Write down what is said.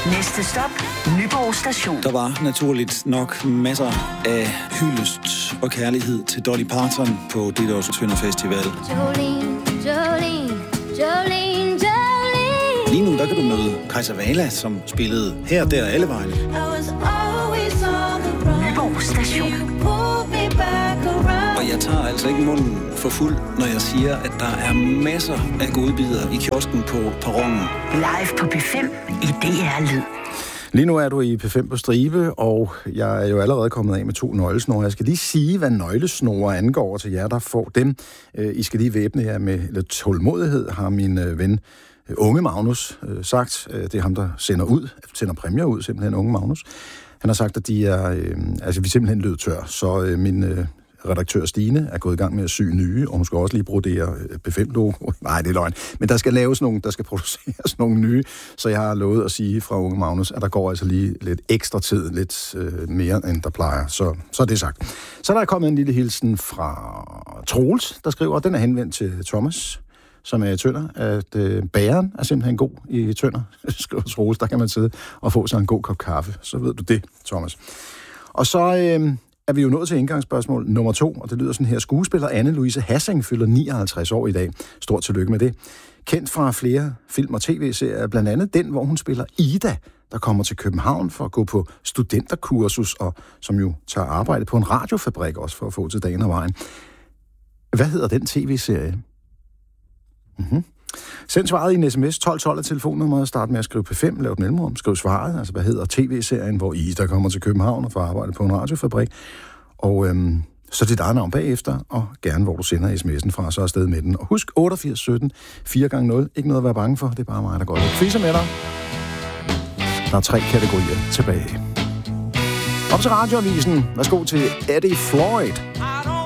Næste stop, Nyborg Station. Der var naturligt nok masser af hyldest og kærlighed til Dolly Parton på dette års Tønder Festival. Jolene, Jolene, Jolene, Jolene. Lige nu der kan du møde Kajsa Wala, som spillede her, der alle vegne. Nyborg Station. Og jeg tager altså ikke munden for fuld, når jeg siger, at der er masser af godbidder i kiosken på perronen. Live på P5 i DR Lyd. Lige nu er du i P5 på stribe, og jeg er jo allerede kommet af med 2 nøglesnore. Jeg skal lige sige, hvad nøglesnore angår til jer, der får dem. I skal lige væbne jer med lidt tålmodighed, har min ven Unge Magnus sagt. Det er ham, der sender præmier ud, simpelthen Unge Magnus. Han har sagt, at de er, vi simpelthen lød tør, så min redaktør Stine er gået i gang med at sy nye, og hun skal også lige brodere P5-logo. Nej, det er løgn. Men der skal laves nogle, der skal produceres nogle nye, så jeg har lovet at sige fra Unge Magnus, at der går altså lige lidt ekstra tid, lidt mere end der plejer. Så er det sagt. Så der er kommet en lille hilsen fra Troels, der skriver, og den er henvendt til Thomas, som er i Tønder, at bageren er simpelthen god i Tønder, skriver Troels. Der kan man sidde og få sig en god kop kaffe. Så ved du det, Thomas. Og så er vi jo nået til indgangsspørgsmål nummer 2, og det lyder sådan her. Skuespiller Anne-Louise Hassing fylder 59 år i dag. Stort tillykke med det. Kendt fra flere film og tv-serier, blandt andet den, hvor hun spiller Ida, der kommer til København for at gå på studenterkursus, og som jo tager arbejde på en radiofabrik også for at få til dagen og vejen. Hvad hedder den tv-serie? Send svaret i en sms 1212 af telefonnummeret. Start med at skrive P5, lav et mellemrum, skriv svaret. Altså, hvad hedder tv-serien, hvor Ida kommer til København og får arbejde på en radiofabrik. Og så dit eget navn bagefter, og gerne hvor du sender sms'en fra, så afsted med den. Og husk 8817 4x0. Ikke noget at være bange for, det er bare mig, der går lidt quizzer med dig. Der er 3 kategorier tilbage. Op til radioavisen. Værsgo til Eddie Floyd.